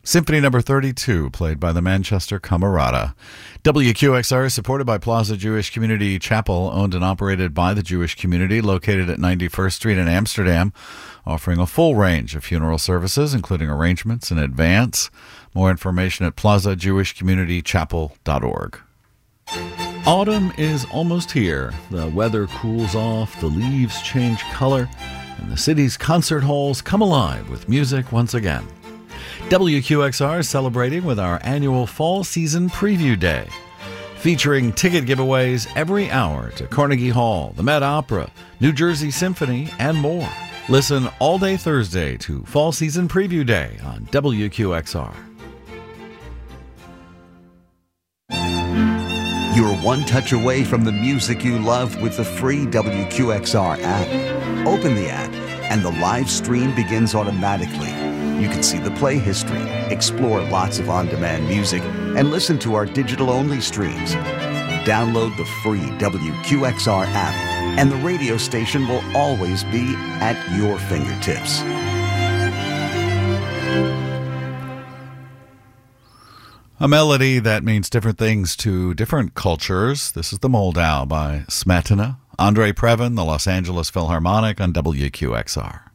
Symphony Number 32, played by the Manchester Camerata. WQXR is supported by Plaza Jewish Community Chapel, owned and operated by the Jewish community, located at 91st Street in Amsterdam, offering a full range of funeral services, including arrangements in advance. More information at plazajewishcommunitychapel.org. Autumn is almost here. The weather cools off, the leaves change color, and the city's concert halls come alive with music once again. WQXR is celebrating with our annual Fall Season Preview Day, featuring ticket giveaways every hour to Carnegie Hall, the Met Opera, New Jersey Symphony, and more. Listen all day Thursday to Fall Season Preview Day on WQXR. You're one touch away from the music you love with the free WQXR app. Open the app, and the live stream begins automatically. You can see the play history, explore lots of on-demand music, and listen to our digital-only streams. Download the free WQXR app, and the radio station will always be at your fingertips. A melody that means different things to different cultures. This is the Moldau by Smetana. Andre Previn, the Los Angeles Philharmonic on WQXR.